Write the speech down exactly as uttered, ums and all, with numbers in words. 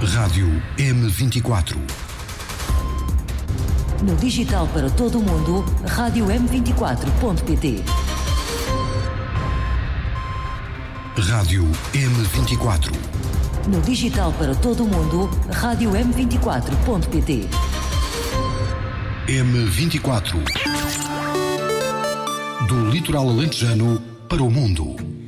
Rádio M vinte e quatro. No digital para todo o mundo, rádio m vinte e quatro ponto pt. Rádio M vinte e quatro. No digital para todo o mundo, rádio m vinte e quatro ponto pt. M vinte e quatro. Do litoral alentejano para o mundo.